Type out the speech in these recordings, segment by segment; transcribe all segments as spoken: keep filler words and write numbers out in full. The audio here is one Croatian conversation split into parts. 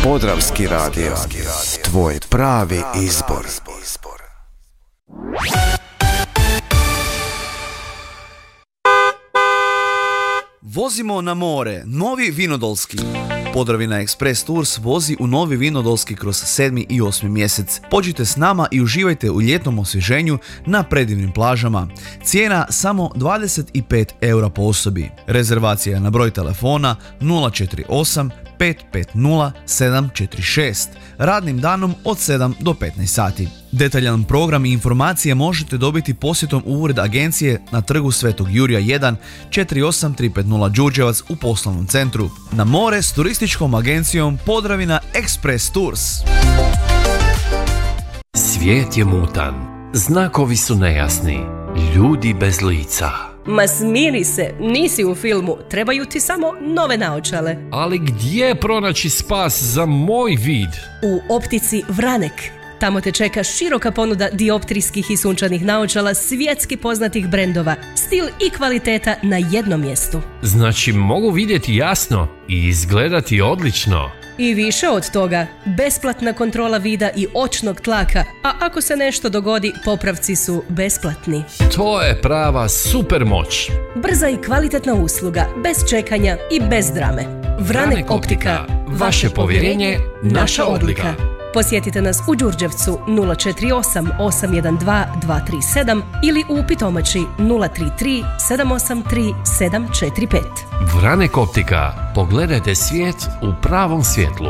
Podravski radio, tvoj pravi izbor. Vozimo na more, Novi Vinodolski. Podravina Express Tours vozi u Novi Vinodolski kroz sedmi i osmi mjesec. Pođite s nama i uživajte u ljetnom osvježenju na predivnim plažama. Cijena samo dvadeset pet eura po osobi. Rezervacija na broj telefona nula četiri osam pet pet nula sedam četiri šest. Radnim danom od sedam do petnaest sati. Detaljan program i informacije možete dobiti posjetom u ured agencije na trgu Svetog Jurija jedan četiri osam tri pet nula Đurđevac u poslovnom centru. Na more s turističkom agencijom Podravina Express Tours. Svijet je mutan, znakovi su nejasni, ljudi bez lica. Ma smiri se, nisi u filmu, trebaju ti samo nove naočale. Ali gdje pronaći spas za moj vid? U optici Vranek. Tamo te čeka široka ponuda dioptrijskih i sunčanih naočala svjetski poznatih brendova. Stil i kvaliteta na jednom mjestu. Znači mogu vidjeti jasno i izgledati odlično. I više od toga, besplatna kontrola vida i očnog tlaka, a ako se nešto dogodi, popravci su besplatni. To je prava super moć. Brza i kvalitetna usluga, bez čekanja i bez drame. Vranek Optika, vaše povjerenje, naša odlika. Posjetite nas u Đurđevcu nula četiri osam osam jedan dva dva tri sedam ili u Pitomači nula tri tri sedam osam tri sedam četiri pet. Vranek Optika. Pogledajte svijet u pravom svjetlu.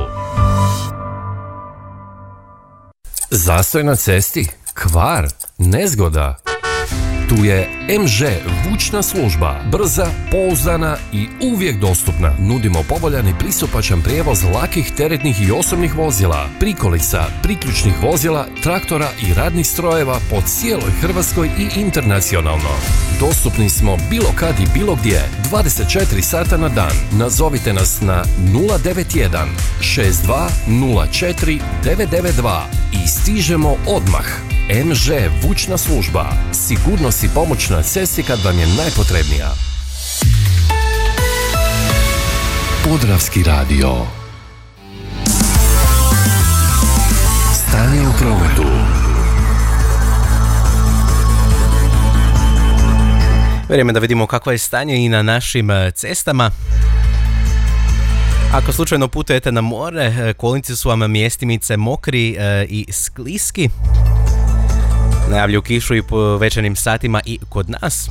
Zastoj na cesti? Kvar? Nezgoda? Tu je em žé vučna služba. Brza, pouzdana i uvijek dostupna. Nudimo povoljan i pristupačan prijevoz lakih, teretnih i osobnih vozila, prikolica, priključnih vozila, traktora i radnih strojeva po cijeloj Hrvatskoj i internacionalno. Dostupni smo bilo kad i bilo gdje, dvadeset četiri sata na dan. Nazovite nas na nula devet jedan šest dva nula četiri devet devet dva i stižemo odmah. em žé vučna služba. Sigurnost i pomoć na cesti kad vam je najpotrebnija. Podravski radio. Stanje u prometu. Vrijeme da vidimo kakvo je stanje i na našim cestama. Ako slučajno putujete na more, kolnici su vam mjestimice mokri i skliski. Najavljuju kišu i po večernjim satima i kod nas.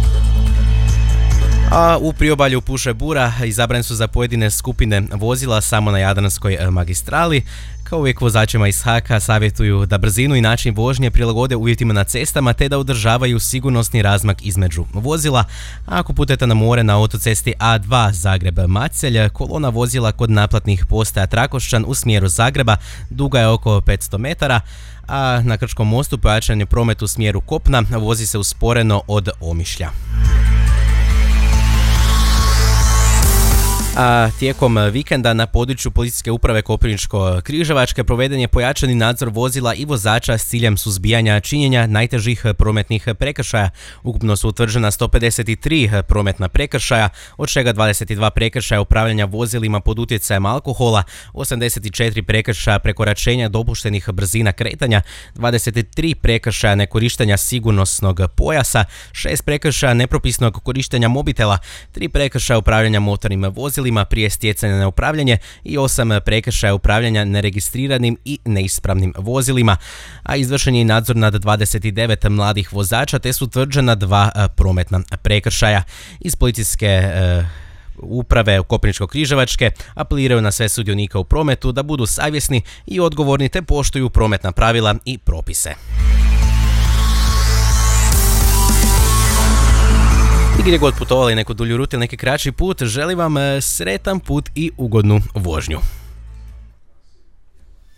A u priobalju puše bura, izabrane su za pojedine skupine vozila samo na Jadranskoj magistrali. Kao uvijek vozačima iz Haka savjetuju da brzinu i način vožnje prilagode uvjetima na cestama te da održavaju sigurnosni razmak između vozila. A ako putujete na more na autocesti A dva Zagreb-Macelj, kolona vozila kod naplatnih postaja Trakošćan u smjeru Zagreba duga je oko petsto metara, a na Krčkom mostu pojačan je promet u smjeru kopna, vozi se usporeno od Omišlja. A tijekom vikenda na području policijske uprave Koprivničko-Križevačke proveden je pojačani nadzor vozila i vozača s ciljem suzbijanja činjenja najtežih prometnih prekršaja. Ukupno su utvrđena sto pedeset tri prometna prekršaja, od čega dvadeset dva prekršaja upravljanja vozilima pod utjecajem alkohola, osamdeset četiri prekršaja prekoračenja dopuštenih brzina kretanja, dvadeset tri prekršaja nekorištenja sigurnosnog pojasa, šest prekršaja nepropisnog korištenja mobitela, tri prekršaja upravljanja motornim vozilima prije stjecanja na upravljanje i osam prekršaja upravljanja neregistriranim i neispravnim vozilima, a izvršen je i nadzor nad dvadeset devet mladih vozača te su utvrđena dva prometna prekršaja. Iz policijske e, uprave Koprivničko-Križevačke apeliraju na sve sudionike u prometu da budu savjesni i odgovorni te poštuju prometna pravila i propise. I gdje god putovali neku dulju rutu ili neki kraći put, želim vam sretan put i ugodnu vožnju.